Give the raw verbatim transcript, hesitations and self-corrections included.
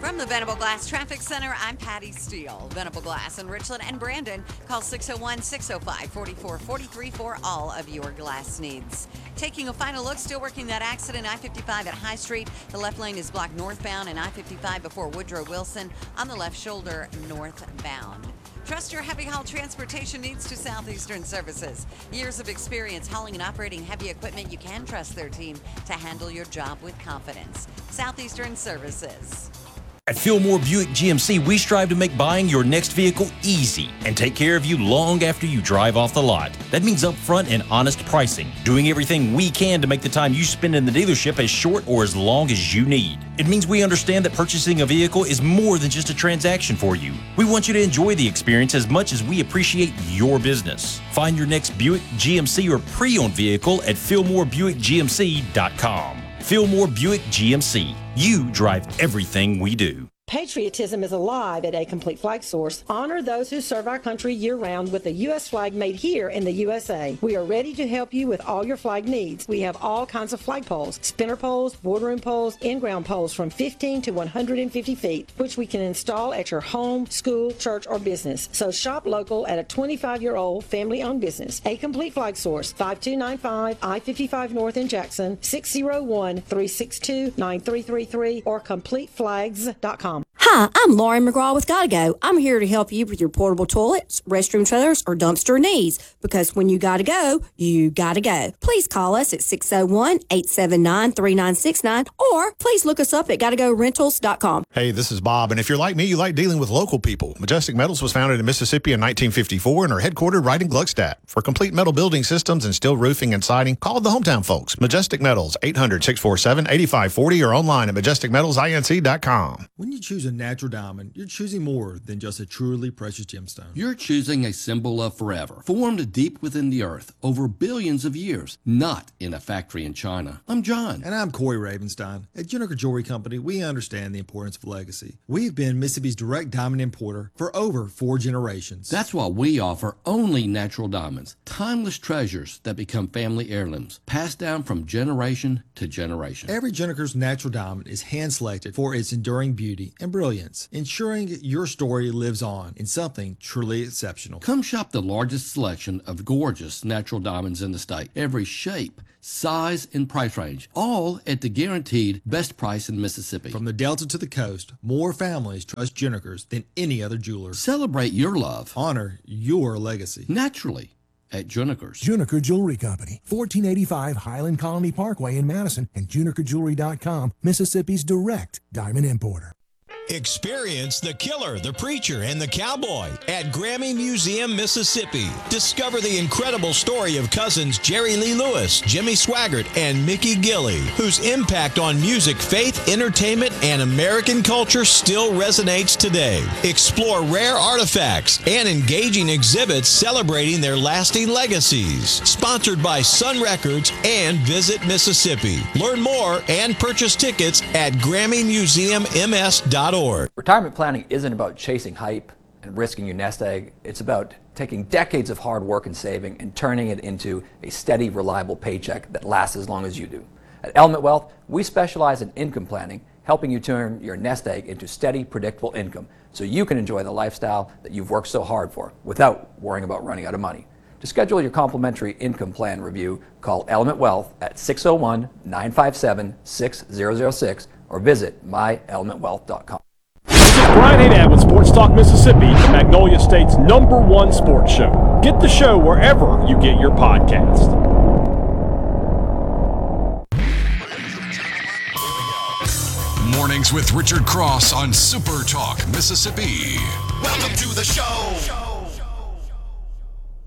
From the Venable Glass Traffic Center, I'm Patty Steele. Venable Glass in Richland and Brandon. Call six oh one, six oh five, four four four three for all of your glass needs. Taking a final look, still working that accident, I fifty-five at High Street. The left lane is blocked northbound, and I fifty-five before Woodrow Wilson on the left shoulder northbound. Trust your heavy haul transportation needs to Southeastern Services. Years of experience hauling and operating heavy equipment, you can trust their team to handle your job with confidence. Southeastern Services. At Fillmore Buick G M C, we strive to make buying your next vehicle easy and take care of you long after you drive off the lot. That means upfront and honest pricing, doing everything we can to make the time you spend in the dealership as short or as long as you need. It means we understand that purchasing a vehicle is more than just a transaction for you. We want you to enjoy the experience as much as we appreciate your business. Find your next Buick, G M C, or pre-owned vehicle at Fillmore Buick G M C dot com. Fillmore Buick G M C. You drive everything we do. Patriotism is alive at A Complete Flag Source. Honor those who serve our country year-round with the U S flag made here in the U S A. We are ready to help you with all your flag needs. We have all kinds of flag poles, spinner poles, bordering poles, in-ground poles from fifteen to one hundred fifty feet, which we can install at your home, school, church, or business. So shop local at a twenty-five-year-old family-owned business. A Complete Flag Source, five two nine five I fifty-five North in Jackson, six oh one, three six two, nine three three three, or complete flags dot com. Hi, I'm Lauren McGraw with Gotta Go. I'm here to help you with your portable toilets, restroom trailers, or dumpster needs. Because when you gotta go, you gotta go. Please call us at six oh one, eight seven nine, three nine six nine or please look us up at gotta go rentals dot com. Hey, this is Bob, and if you're like me, you like dealing with local people. Majestic Metals was founded in Mississippi in nineteen fifty-four and are headquartered right in Gluckstadt. For complete metal building systems and steel roofing and siding, call the hometown folks. Majestic Metals, eight hundred, six four seven, eight five four zero or online at majestic metals inc dot com. When you choose a natural diamond, you're choosing more than just a truly precious gemstone. You're choosing a symbol of forever, formed deep within the earth over billions of years, not in a factory in China. I'm John. And I'm Corey Ravenstein. At Juniker Jewelry Company, we understand the importance of legacy. We've been Mississippi's direct diamond importer for over four generations. That's why we offer only natural diamonds, timeless treasures that become family heirlooms, passed down from generation to generation. Every Juniker's natural diamond is hand-selected for its enduring beauty and brilliance, ensuring your story lives on in something truly exceptional. Come shop the largest selection of gorgeous natural diamonds in the state. Every shape, size, and price range, all at the guaranteed best price in Mississippi. From the Delta to the coast, more families trust Juniker's than any other jeweler. Celebrate your love. Honor your legacy. Naturally. At Juniker's. Juniker Jewelry Company, fourteen eighty-five Highland Colony Parkway in Madison, and juniker jewelry dot com, Mississippi's direct diamond importer. Experience the killer, the preacher, and the cowboy at Grammy Museum, Mississippi. Discover the incredible story of cousins Jerry Lee Lewis, Jimmy Swaggart, and Mickey Gilley, whose impact on music, faith, entertainment, and American culture still resonates today. Explore rare artifacts and engaging exhibits celebrating their lasting legacies. Sponsored by Sun Records and Visit Mississippi. Learn more and purchase tickets at Grammy Museum M S dot org. Retirement planning isn't about chasing hype and risking your nest egg. It's about taking decades of hard work and saving and turning it into a steady, reliable paycheck that lasts as long as you do. At Element Wealth, we specialize in income planning, helping you turn your nest egg into steady, predictable income so you can enjoy the lifestyle that you've worked so hard for without worrying about running out of money. To schedule your complimentary income plan review, call Element Wealth at six oh one, nine five seven, six zero zero six or visit my element wealth dot com. Brian Hadad with Sports Talk Mississippi, the Magnolia State's number one sports show. Get the show wherever you get your podcast. Mornings with Richard Cross on Super Talk Mississippi. Welcome to the show.